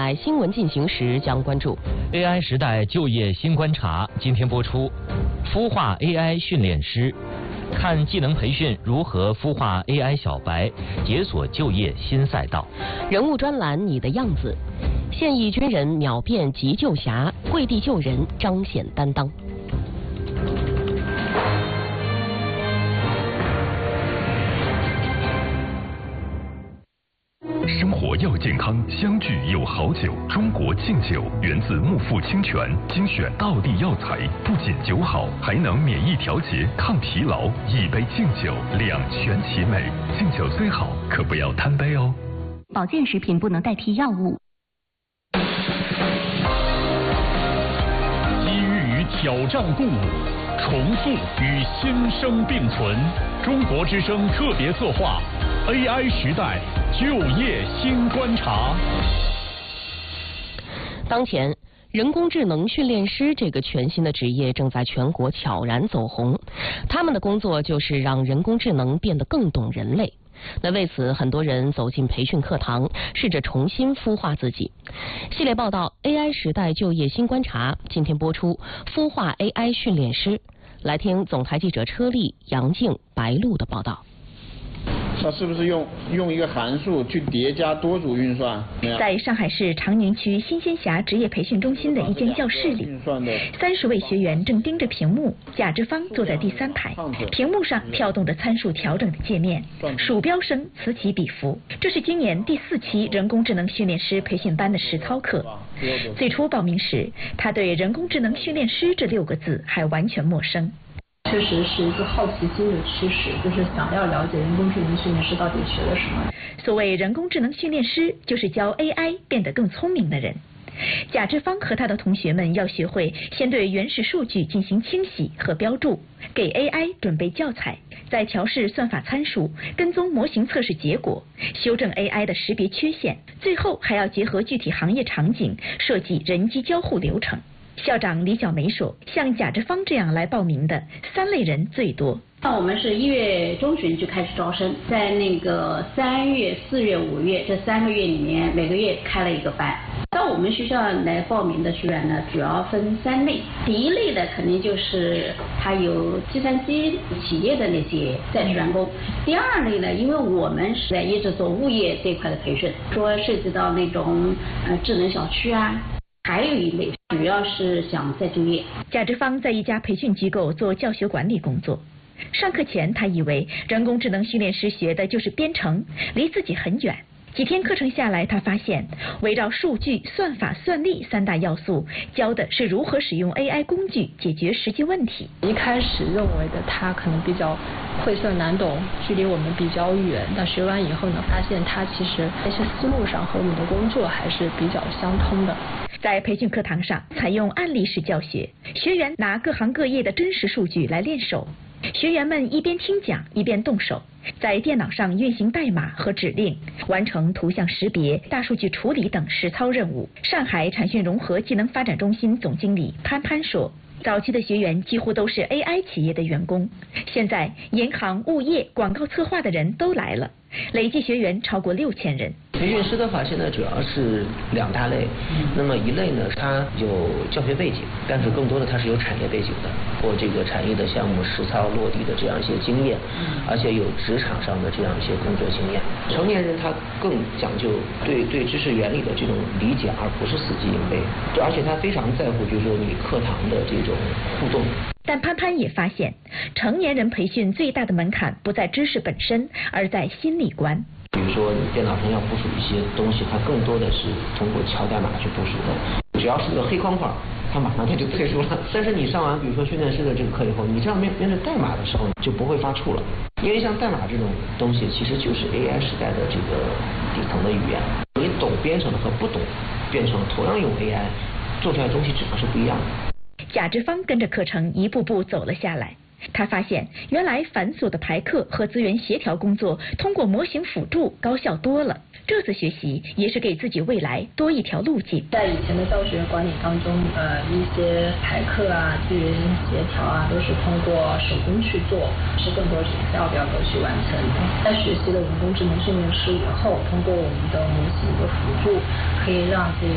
来新闻进行时将关注 AI 时代就业新观察，今天播出孵化 AI 训练师，看技能培训如何孵化 AI 小白，解锁就业新赛道。 人物专栏你的样子，现役军人秒变急救侠，跪地救人彰显担当。 生活要健康，相聚有好酒。中国劲酒源自木富清泉，精选道地药材，不仅酒好，还能免疫调节、抗疲劳。一杯劲酒，两全其美。劲酒虽好，可不要贪杯哦。 保健食品不能代替药物。 机遇与挑战共舞，重塑与新生并存。中国之声特别策划 AI 时代就业新观察。 当前，人工智能训练师这个全新的职业正在全国悄然走红。他们的工作就是让人工智能变得更懂人类。那为此，很多人走进培训课堂，试着重新孵化自己。系列报道 AI 时代就业新观察，今天播出孵化 AI 训练师。来听总台记者车丽、杨静、白露的报道。 它是不是用一个函数去叠加多组运算？ 在上海市长宁区新仙峡职业培训中心的一间教室里，30位学员正盯着屏幕，贾志芳坐在第3排，屏幕上跳动着参数调整的界面，鼠标声此起彼伏。这是今年第4期人工智能训练师培训班的实操课。最初报名时，他对人工智能训练师这6个字还完全陌生。 确实是一个好奇心的驱使，就是想要了解人工智能训练师到底学了什么。 所谓人工智能训练师，就是教 AI 变得更聪明的人。贾志芳和他的同学们要学会先对原始数据进行清洗和标注，给 AI 准备教材，再调试算法参数，跟踪模型测试结果，修正 AI 的识别缺陷，最后还要结合具体行业场景，设计人机交互流程。校长李小梅说，像贾志芳这样来报名的3类人最多。 那我们是1月中旬就开始招生，在那个3月、4月、5月这3个月里面，每个月开了一个班。到我们学校来报名的学员呢，主要分3类。第一类的肯定就是他有计算机企业的那些在职员工。第2类呢，因为我们是在一直做物业这一块的培训，说涉及到那种智能小区啊。还有一类主要是想再就业。 贾志芳在一家培训机构做教学管理工作。上课前，他以为人工智能训练师学的就是编程，离自己很远。几天课程下来，他发现围绕数据、算法、算力3大要素，教的是如何使用 AI 工具解决实际问题。 一开始认为的他可能比较晦涩难懂，距离我们比较远，但学完以后呢，发现他其实在一些思路上和我们的工作还是比较相通的。 在培训课堂上，采用案例式教学，学员拿各行各业的真实数据来练手。学员们一边听讲一边动手，在电脑上运行代码和指令，完成图像识别、大数据处理等实操任务。上海产讯融合技能发展中心总经理潘潘说，早期的学员几乎都是 AI 企业的员工，现在银行、物业、广告策划的人都来了，累计学员超过6000人。 培训师的话，现在主要是2大类。那么一类呢，它有教学背景，但是更多的它是有产业背景的，或这个产业的项目实操落地的这样一些经验，而且有职场上的这样一些工作经验。成年人他更讲究对知识原理的这种理解，而不是死记硬背。而且他非常在乎，就是说你课堂的这种互动。 但潘潘也发现，成年人培训最大的门槛不在知识本身，而在心理关。 比如说你电脑上要部署一些东西，它更多的是通过敲代码去部署的。只要是个黑框框，它马上就退出了。但是你上完比如说训练师的这个课以后，你这样面对代码的时候就不会发怵了，因为像代码这种东西其实就是 AI 时代的这个底层的语言。你懂编程的和不懂编程同样用 AI 做出来的东西质量是不一样的。 贾志芳跟着课程一步步走了下来。他发现，原来繁琐的排课和资源协调工作通过模型辅助高效多了。这次学习也是给自己未来多一条路径。 在以前的教学管理当中，一些排课啊、资源协调啊，都是通过手工去做，是更多是Excel表格去完成。在学习了人工智能训练师以后，通过我们的模型的辅助，可以让这